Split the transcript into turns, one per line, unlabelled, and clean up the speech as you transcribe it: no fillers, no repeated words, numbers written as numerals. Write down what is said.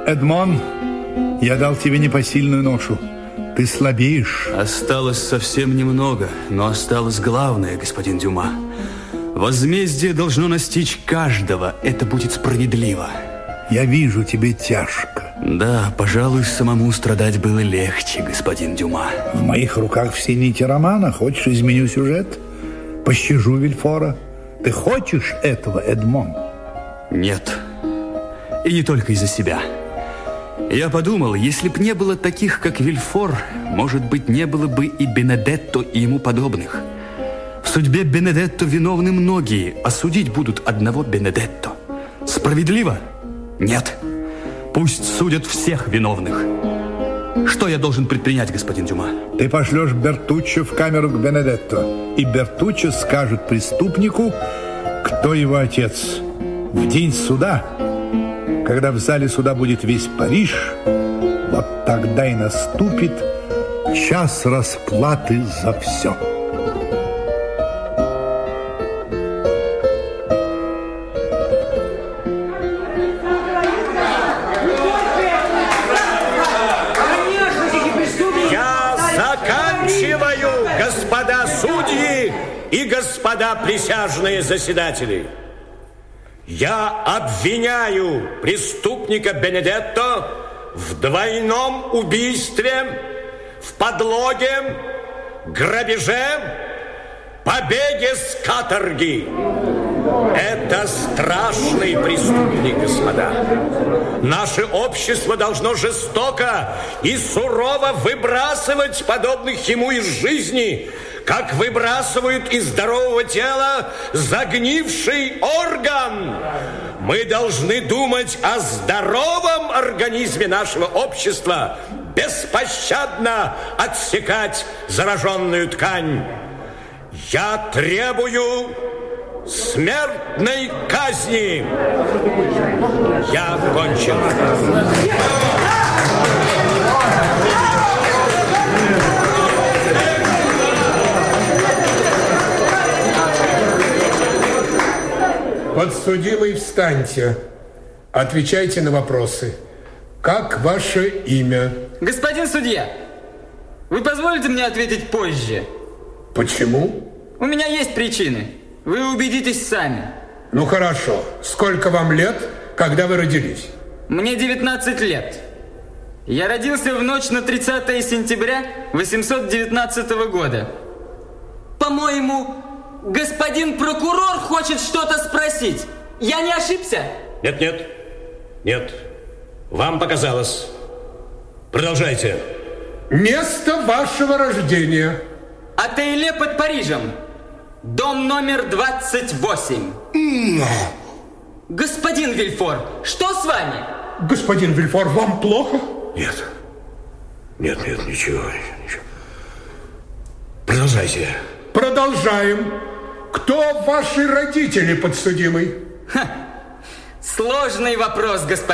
Эдмон, я дал тебе непосильную ношу. Ты слабеешь.
Осталось совсем немного, но осталось главное, господин Дюма. Возмездие должно настичь каждого. Это будет справедливо.
Я вижу, тебе тяжко.
Да, пожалуй, самому страдать было легче, господин Дюма.
В моих руках все нити романа. Хочешь, изменю сюжет? Пощажу Вильфора. Ты хочешь этого, Эдмон?
Нет. И не только из-за себя. Я подумал, если б не было таких, как Вильфор, может быть, не было бы и Бенедетто, и ему подобных. В судьбе Бенедетто виновны многие, а судить будут одного Бенедетто. Справедливо? Нет. Пусть судят всех виновных. Что я должен предпринять, господин Дюма?
Ты пошлешь Бертуччо в камеру к Бенедетто, и Бертуччо скажет преступнику, кто его отец. В день суда, когда в зале суда будет весь Париж, вот тогда и наступит час расплаты за все.
Господа судьи и господа присяжные заседатели, я обвиняю преступника Бенедетто в двойном убийстве, в подлоге, грабеже, побеге с каторги. Это страшный преступник, господа. Наше общество должно жестоко и сурово выбрасывать подобных ему из жизни, как выбрасывают из здорового тела загнивший орган. Мы должны думать о здоровом организме нашего общества, беспощадно отсекать зараженную ткань. Я требую смертной казни. Я кончил.
Подсудимый, встаньте. Отвечайте на вопросы. Как ваше имя?
Господин судья, вы позволите мне ответить позже?
Почему?
У меня есть причины. Вы убедитесь сами.
Ну хорошо. Сколько вам лет, когда вы родились?
Мне 19 лет. Я родился в ночь на 30 сентября 819 года. По-моему, господин прокурор хочет что-то спросить. Я не ошибся?
Нет. Вам показалось. Продолжайте.
Место вашего рождения?
Отеле под Парижем. Дом номер 28. Господин Вильфор, что с вами?
Господин Вильфор, вам плохо?
Нет, ничего. Продолжайте.
Продолжаем. Кто ваши родители, подсудимый?
Сложный вопрос, господин.